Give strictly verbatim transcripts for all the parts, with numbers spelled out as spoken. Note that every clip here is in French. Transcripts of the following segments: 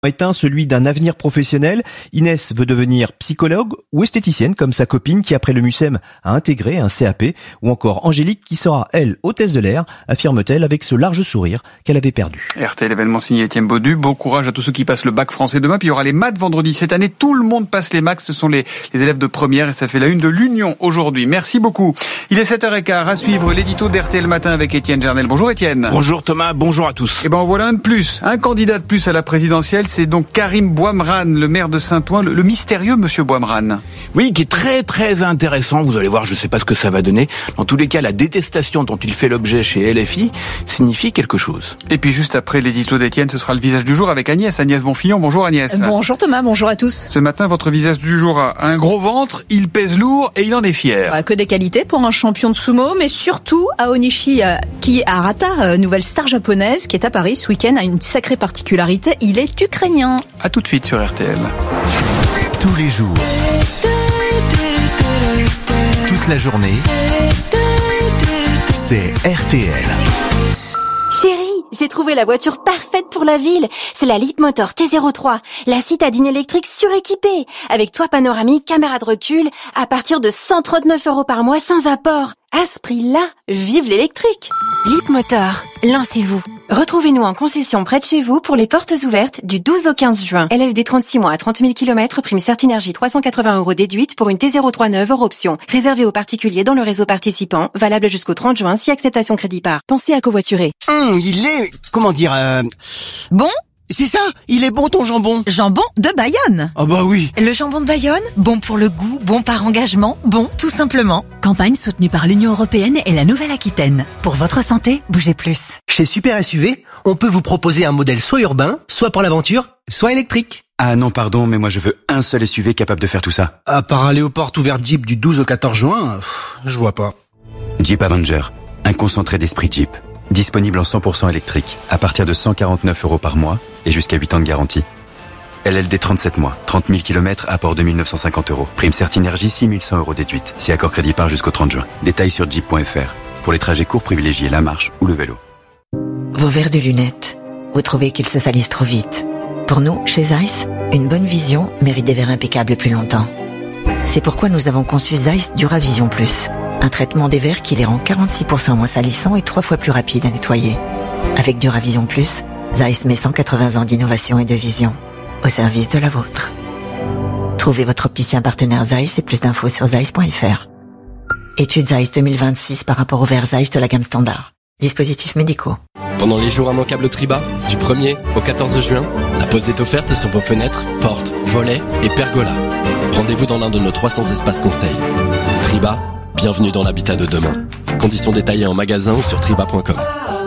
éteint, celui d'un avenir professionnel. Inès veut devenir psychologue ou esthéticienne comme sa copine qui après le Mucem a intégré un C A P, ou encore Angélique qui sera, elle, hôtesse de l'air, affirme-t-elle avec ce large sourire qu'elle avait perdu. R T L événement signé Étienne Baudu. Bon courage à tous ceux qui passent le bac français demain. Puis il y aura les maths vendredi. Cette année, tout le monde passe les maths. Ce sont les, les élèves de première et ça fait la une de l'Union aujourd'hui. Merci beaucoup. Il est sept heures quinze. À suivre l'édito d'R T L Matin avec Étienne Jarnel. Bonjour Étienne. Bonjour Thomas, bonjour à tous. Et ben en voilà un de plus. Un candidat de plus à la présidentielle. C'est donc Karim Bouamran, le maire de Saint-Ouen, le, le mystérieux monsieur Bouamran. Oui, qui est très très intéressant. Vous allez voir, je ne sais pas ce que ça va donner. Dans tous les cas, la détestation dont il fait l'objet chez L F I signifie quelque chose. Et puis juste après l'édito d'Étienne, ce sera le visage du jour avec Agnès. Agnès Bonfillon. Bonjour Agnès. Bonjour Thomas, bonjour à tous. Ce matin, votre visage du jour a un gros ventre, il pèse lourd et il en est fier. Bah, que des qualités pour un champion de sumo, mais surtout Aonishi euh, Kihara, euh, nouvelle star japonaise qui est à Paris ce week-end, a une sacrée particularité, il est ukrainien. À tout de suite sur R T L. Tous les jours, toute la journée, c'est R T L. Chérie, j'ai trouvé la voiture parfaite pour la ville. C'est la Leapmotor T zéro trois, la citadine électrique suréquipée, avec toit panoramique, caméra de recul, à partir de cent trente-neuf euros par mois sans apport. À ce prix-là, vive l'électrique. Leapmotor, lancez-vous. Retrouvez-nous en concession près de chez vous pour les portes ouvertes du douze au quinze juin. L L D trente-six mois à trente mille kilomètres, prime Certinergie trois cent quatre-vingts euros déduite pour une T zéro trois neuve hors option. Réservé aux particuliers dans le réseau participant, valable jusqu'au trente juin si acceptation crédit par. Pensez à covoiturer. Hum, il est, comment dire, euh... Bon? C'est ça, il est bon ton jambon. Jambon de Bayonne. Ah bah oui. Le jambon de Bayonne, bon pour le goût, bon par engagement, bon tout simplement. Campagne soutenue par l'Union Européenne et la Nouvelle-Aquitaine. Pour votre santé, bougez plus. Chez Super S U V, on peut vous proposer un modèle soit urbain, soit pour l'aventure, soit électrique. Ah non, pardon, mais moi je veux un seul S U V capable de faire tout ça. À part aller aux portes ouvertes Jeep du douze au quatorze juin, pff, je vois pas. Jeep Avenger, un concentré d'esprit Jeep. Disponible en cent pour cent électrique, à partir de cent quarante-neuf euros par mois et jusqu'à huit ans de garantie. L L D trente-sept mois, trente mille kilomètres, apport deux mille neuf cent cinquante euros. Prime Certinergie six mille cent euros déduite, si accord crédit par jusqu'au trente juin. Détails sur jeep point f r. Pour les trajets courts, privilégiez la marche ou le vélo. Vos verres de lunettes, vous trouvez qu'ils se salissent trop vite. Pour nous, chez Zeiss, une bonne vision mérite des verres impeccables plus longtemps. C'est pourquoi nous avons conçu Zeiss Duravision Plus. Un traitement des verres qui les rend quarante-six pour cent moins salissants et trois fois plus rapides à nettoyer. Avec Duravision Plus, Zeiss met cent quatre-vingts ans d'innovation et de vision au service de la vôtre. Trouvez votre opticien partenaire Zeiss et plus d'infos sur zeiss point f r. Étude Zeiss deux mille vingt-six par rapport aux verres Zeiss de la gamme standard. Dispositifs médicaux. Pendant les jours immanquables Triba, du premier au quatorze juin, la pause est offerte sur vos fenêtres, portes, volets et pergolas. Rendez-vous dans l'un de nos trois cents espaces conseils. Triba, bienvenue dans l'habitat de demain. Conditions détaillées en magasin ou sur triba point com.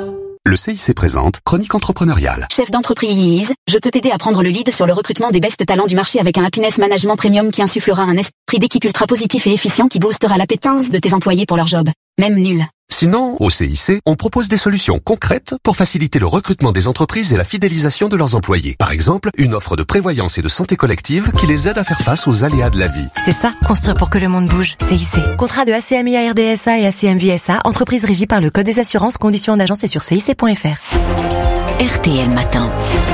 Le C I C présente Chronique entrepreneuriale. Chef d'entreprise, je peux t'aider à prendre le lead sur le recrutement des best talents du marché avec un Happiness Management Premium qui insufflera un esprit d'équipe ultra positif et efficient qui boostera l'appétence de tes employés pour leur job. Même nul. Sinon, au C I C, on propose des solutions concrètes pour faciliter le recrutement des entreprises et la fidélisation de leurs employés. Par exemple, une offre de prévoyance et de santé collective qui les aide à faire face aux aléas de la vie. C'est ça, construire pour que le monde bouge. C I C. Contrat de A C M I A R D S A et A C M V S A, entreprise régie par le Code des assurances, conditions d'agence et sur C I C point F R. R T L Matin.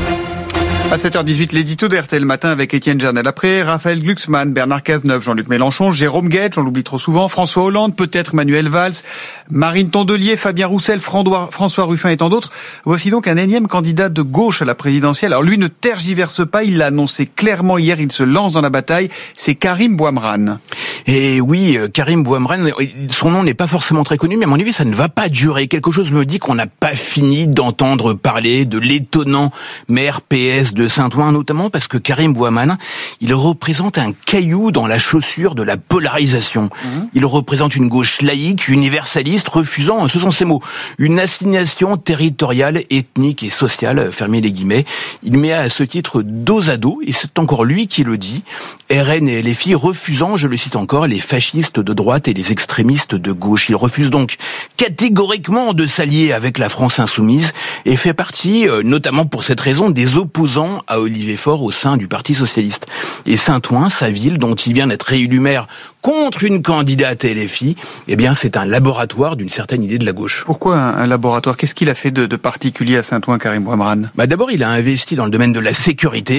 À sept heures dix-huit, l'édito d'R T L Matin avec Étienne Jarnel. Après, Raphaël Glucksmann, Bernard Cazeneuve, Jean-Luc Mélenchon, Jérôme Guedj, on l'oublie trop souvent, François Hollande, peut-être Manuel Valls, Marine Tondelier, Fabien Roussel, François Ruffin et tant d'autres. Voici donc un énième candidat de gauche à la présidentielle. Alors lui ne tergiverse pas, il l'a annoncé clairement hier, il se lance dans la bataille. C'est Karim Bouamran. Et oui, Karim Bouamran, son nom n'est pas forcément très connu, mais à mon avis, ça ne va pas durer. Quelque chose me dit qu'on n'a pas fini d'entendre parler de l'étonnant maire P S de Saint-Ouen, notamment parce que Karim Bouamran, il représente un caillou dans la chaussure de la polarisation. Mmh. Il représente une gauche laïque, universaliste, refusant, ce sont ses mots, une assignation territoriale, ethnique et sociale, fermez les guillemets. Il met à ce titre dos à dos, et c'est encore lui qui le dit, R N et L F I refusant, je le cite encore les fascistes de droite et les extrémistes de gauche. Il refuse donc catégoriquement de s'allier avec la France insoumise et fait partie, euh, notamment pour cette raison, des opposants à Olivier Faure au sein du Parti socialiste. Et Saint-Ouen, sa ville dont il vient d'être réélu maire contre une candidate L F I, eh bien c'est un laboratoire d'une certaine idée de la gauche. Pourquoi un, un laboratoire ? Qu'est-ce qu'il a fait de, de particulier à Saint-Ouen, Karim Bouamrane ? Bah d'abord, il a investi dans le domaine de la sécurité.